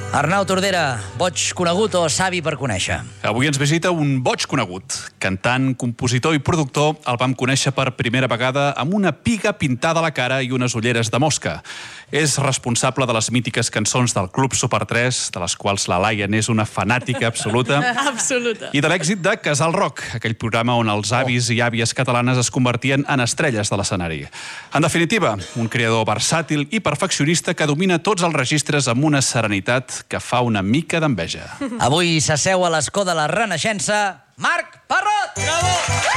Arnau Tordera, boig conegut o savi per conèixer? Avui ens visita un boig conegut. Cantant, compositor i productor, el vam conèixer per primera vegada amb una piga pintada a la cara i unes ulleres de mosca. És responsable de les mítiques cançons del Club Super 3, de les quals la Laia n'és una fanàtica absoluta. Absoluta. I de l'èxit de Casal Rock, aquell programa on els avis i àvies catalanes es convertien en estrelles de l'escenari. En definitiva, un creador versàtil i perfeccionista que domina tots els registres amb una serenitat que fa una mica d'enveja. Avui s'asseu a l'escó de la Renaixença, Marc Parrot! Bravo!